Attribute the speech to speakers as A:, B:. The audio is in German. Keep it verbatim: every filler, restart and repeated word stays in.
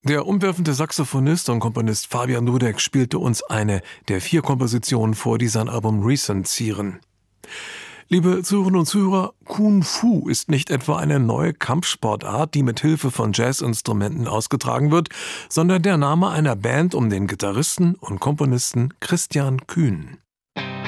A: Der umwerfende Saxophonist und Komponist Fabian Dudek spielte uns eine der vier Kompositionen vor, die sein Album Recent zieren. Liebe Zuhörerinnen und Zuhörer, Kung Fu ist nicht etwa eine neue Kampfsportart, die mit Hilfe von Jazzinstrumenten ausgetragen wird, sondern der Name einer Band um den Gitarristen und Komponisten Christian Kühn.